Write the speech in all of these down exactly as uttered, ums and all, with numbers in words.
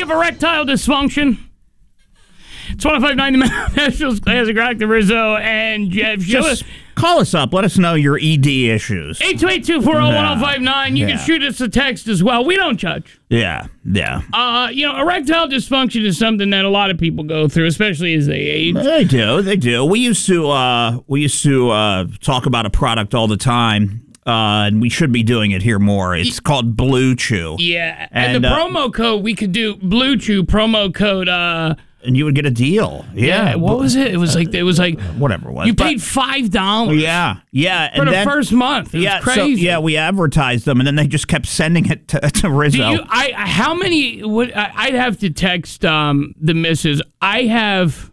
have erectile dysfunction? It's one oh five point nine The Nationals, Classic Rock, the Rizzo, and Jeff. Just call us up. Let us know your E D issues. eight two eight, two four zero, one zero five nine. You yeah. can shoot us a text as well. We don't judge. Yeah, yeah. Uh, you know, erectile dysfunction is something that a lot of people go through, especially as they age. They do, they do. We used to, uh, we used to uh, talk about a product all the time. Uh, and we should be doing it here more. It's called Blue Chew. Yeah, and, and the uh, promo code, we could do Blue Chew promo code. Uh, and you would get a deal. Yeah. yeah what was it? It was like it was like whatever it was. You paid five dollars. Yeah, yeah. For and the then, first month. It yeah, was crazy. So, yeah, we advertised them, and then they just kept sending it to, to Rizzo. Do you, I how many? Would I, I'd have to text um, the missus. I have,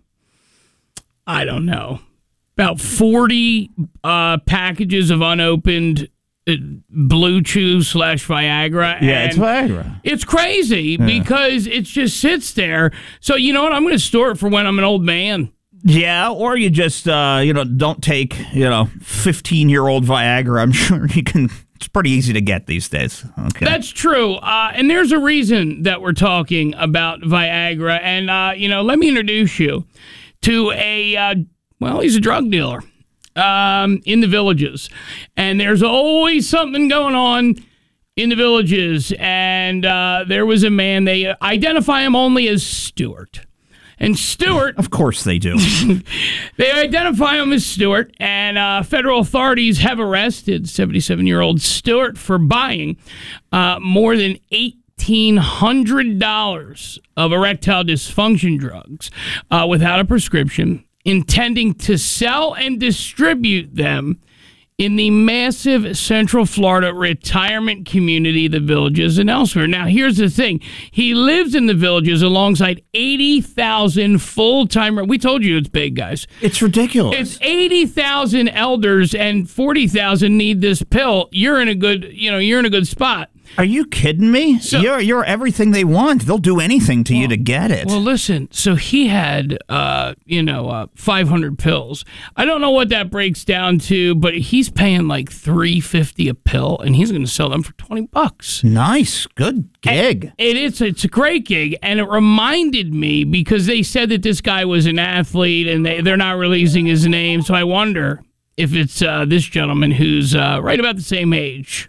I don't know, about forty uh, packages of unopened uh, Blue Chew slash Viagra. Yeah, it's Viagra. It's crazy yeah. because it just sits there. So you know what? I'm going to store it for when I'm an old man. Yeah, or you just, uh, you know, don't take, you know, fifteen-year-old Viagra. I'm sure you can. It's pretty easy to get these days. Okay, that's true. Uh, and there's a reason that we're talking about Viagra. And, uh, you know, let me introduce you to a, uh, well, he's a drug dealer um, in the Villages. And there's always something going on in the Villages. And uh, there was a man, they identify him only as Stuart. And Stewart... Of course they do. They identify him as Stewart, and uh, federal authorities have arrested seventy-seven-year-old Stewart for buying uh, more than eighteen hundred dollars of erectile dysfunction drugs uh, without a prescription, intending to sell and distribute them in the massive Central Florida retirement community, the Villages, and elsewhere. Now, here's the thing. He lives in the Villages alongside eighty thousand full-time... We told you it's big, guys. It's ridiculous. It's eighty thousand elders and forty thousand need this pill. You're in a good, you know, you're in a good spot. Are you kidding me? So, you're you're everything they want. They'll do anything to well, you to get it. Well, listen. So he had, uh, you know, uh, five hundred pills. I don't know what that breaks down to, but he's paying like three fifty a pill, and he's going to sell them for twenty bucks. Nice, good gig. And it is. It's a great gig, and it reminded me because they said that this guy was an athlete, and they they're not releasing his name. So I wonder if it's uh, this gentleman who's uh, right about the same age.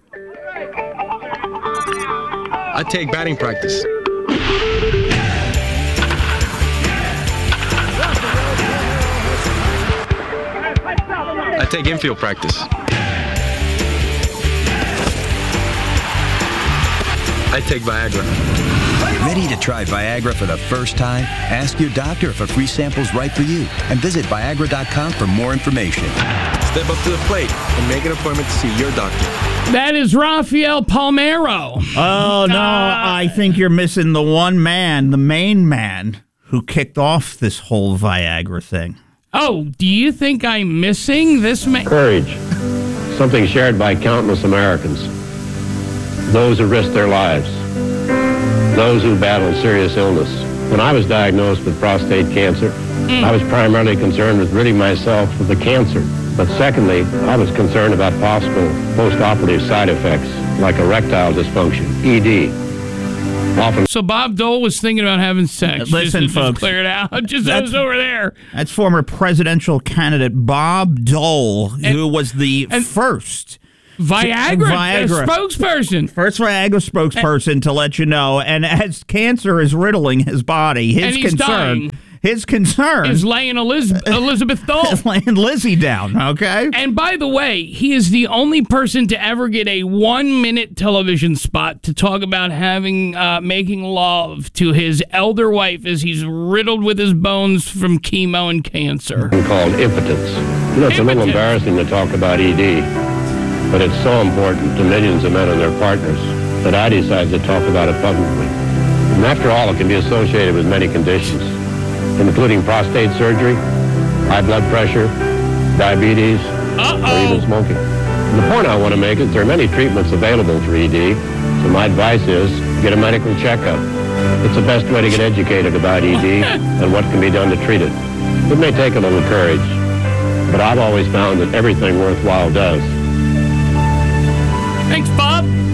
I take batting practice. I take infield practice. I take Viagra. Ready to try Viagra for the first time? Ask your doctor if a free sample's right for you and visit Viagra dot com for more information. Step up to the plate and make an appointment to see your doctor. That is Rafael Palmeiro. Oh, no, uh, I think you're missing the one man, the main man, who kicked off this whole Viagra thing. Oh, do you think I'm missing this man? Courage. Something shared by countless Americans. Those who risked their lives. Those who battled serious illness. When I was diagnosed with prostate cancer, mm. I was primarily concerned with ridding myself of the cancer. But secondly, I was concerned about possible post-operative side effects like erectile dysfunction, E D. Often. So Bob Dole was thinking about having sex. Listen, just, folks. Just clear it out. Just I was over there. That's former presidential candidate Bob Dole, and, who was the first Viagra, Viagra spokesperson. First Viagra spokesperson and, to let you know. And as cancer is riddling his body, his and he's concern... dying. His concern is laying Elizabeth, Elizabeth Dole. Is laying Lizzie down, okay? And by the way, he is the only person to ever get a one-minute television spot to talk about having uh, making love to his elder wife as he's riddled with his bones from chemo and cancer. Called impotence. You know, it's impotence. A little embarrassing to talk about E D, but it's so important to millions of men and their partners that I decided to talk about it publicly. And after all, it can be associated with many conditions, including prostate surgery, high blood pressure, diabetes, Uh-oh. or even smoking. And the point I want to make is there are many treatments available for E D, so my advice is get a medical checkup. It's the best way to get educated about E D and what can be done to treat it. It may take a little courage, but I've always found that everything worthwhile does. Thanks, Bob. I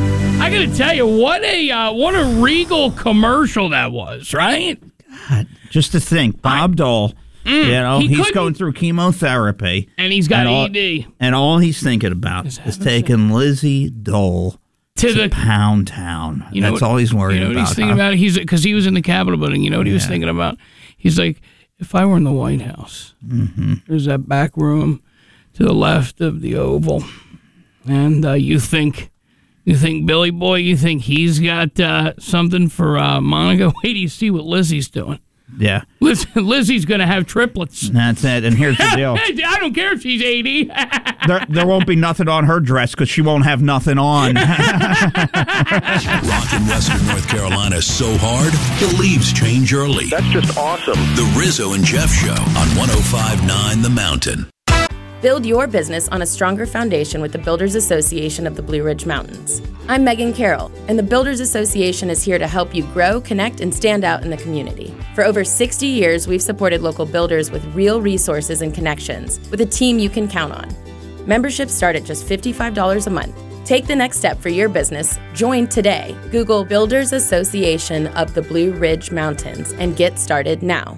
I got to tell you, what a uh, what a Regal commercial that was, right? God, just to think, Bob Dole, mm, you know, he he's going through chemotherapy. And he's got and all, E D. And all he's thinking about is, is taking Lizzie Dole to, to the Pound Town. You know That's what, all he's worried about. You know what about, he's thinking huh? about? He's Because he was in the Capitol building. You know what he yeah. was thinking about? He's like, if I were in the White House, mm-hmm. there's that back room to the left of the Oval. And uh, you think... You think Billy Boy, you think he's got uh, something for uh, Monica? Wait till you see what Lizzie's doing. Yeah. Liz, Lizzie's going to have triplets. That's it. And here's the deal. I don't care if she's eighty. there, there won't be nothing on her dress because she won't have nothing on. Rockin' Western North Carolina so hard, the leaves change early. That's just awesome. The Rizzo and Jeff Show on one oh five point nine The Mountain. Build your business on a stronger foundation with the Builders Association of the Blue Ridge Mountains. I'm Megan Carroll, and the Builders Association is here to help you grow, connect, and stand out in the community. For over sixty years, we've supported local builders with real resources and connections, with a team you can count on. Memberships start at just fifty-five dollars a month. Take the next step for your business. Join today. Google Builders Association of the Blue Ridge Mountains and get started now.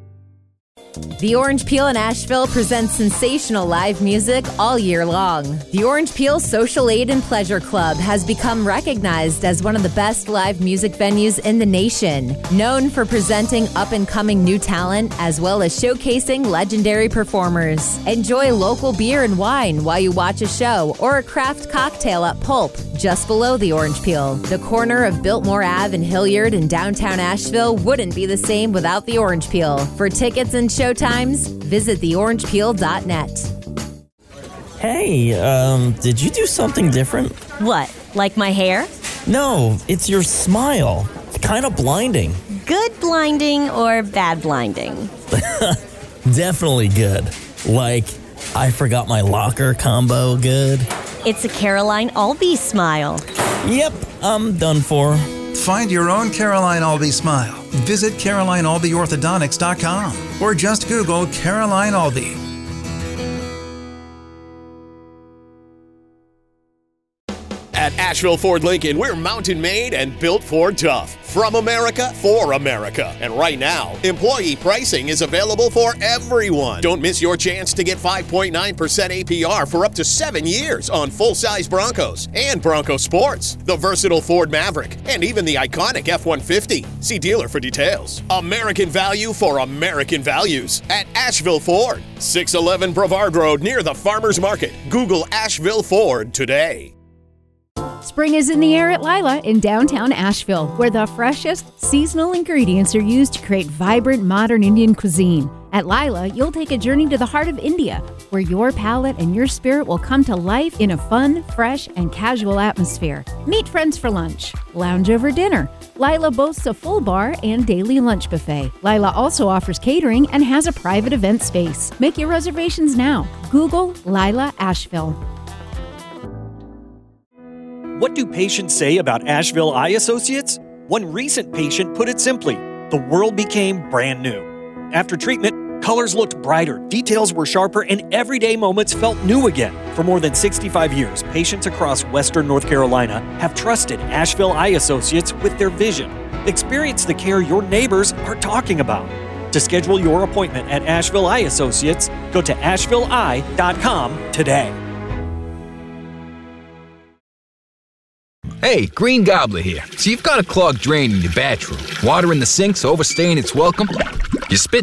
The Orange Peel in Asheville presents sensational live music all year long. The Orange Peel Social Aid and Pleasure Club has become recognized as one of the best live music venues in the nation, known for presenting up-and-coming new talent as well as showcasing legendary performers. Enjoy local beer and wine while you watch a show or a craft cocktail at Pulp, just below the Orange Peel. The corner of Biltmore Avenue and Hilliard in downtown Asheville wouldn't be the same without the Orange Peel. For tickets and show times, visit the orange peel dot net. Hey, um, did you do something different? What, like my hair? No, it's your smile. It's kind of blinding. Good blinding or bad blinding? Definitely good. Like, I forgot my locker combo good. It's a Caroline Albee smile. Yep, I'm done for. Find your own Caroline Albee smile. Visit Caroline Albee Orthodontics dot com or just Google Caroline Albee. At Asheville Ford Lincoln, we're mountain made and built for tough. From America, for America. And right now, employee pricing is available for everyone. Don't miss your chance to get five point nine percent A P R for up to seven years on full-size Broncos and Bronco Sports, the versatile Ford Maverick, and even the iconic F one fifty. See dealer for details. American value for American values at Asheville Ford. six eleven Brevard Road near the Farmers Market. Google Asheville Ford today. Spring is in the air at Lila in downtown Asheville, where the freshest seasonal ingredients are used to create vibrant modern Indian cuisine. At Lila, you'll take a journey to the heart of India, where your palate and your spirit will come to life in a fun, fresh, and casual atmosphere. Meet friends for lunch, lounge over dinner. Lila boasts a full bar and daily lunch buffet. Lila also offers catering and has a private event space. Make your reservations now. Google Lila Asheville. What do patients say about Asheville Eye Associates? One recent patient put it simply, the world became brand new. After treatment, colors looked brighter, details were sharper, and everyday moments felt new again. For more than sixty-five years, patients across Western North Carolina have trusted Asheville Eye Associates with their vision. Experience the care your neighbors are talking about. To schedule your appointment at Asheville Eye Associates, go to asheville eye dot com today. Hey, Green Gobbler here. So you've got a clogged drain in your bathroom. Water in the sink's overstaying its welcome. You're spitting